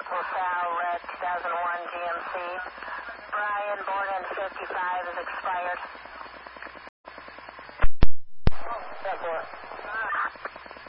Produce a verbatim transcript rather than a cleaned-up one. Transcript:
LaSalle, red two thousand one G M C. Brian, born in fifty-five, is expired. ten four.